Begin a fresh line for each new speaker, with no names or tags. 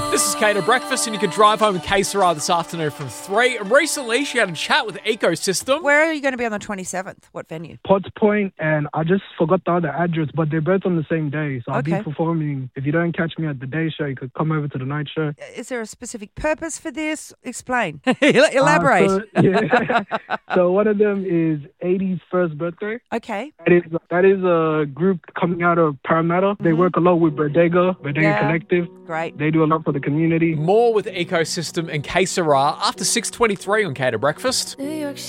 This is Kate at Breakfast, and you can drive home in K-Sarah this afternoon from 3. And recently, she had a chat with Ecosystem.
Where are you going to be on the 27th? What venue?
Potts Point, and I just forgot the other address, but they're both on the same day. So I'll be performing. If you don't catch me at the day show, you could come over to the night show.
Is there a specific purpose for this? Explain. Elaborate.
So one of them is 80's first birthday.
Okay.
That is a group coming out of Parramatta. They work a lot with Bodega Collective.
Great.
They do a lot for the community.
More with Ecosystem and K-Sarah after 6:23 on Kate at Breakfast.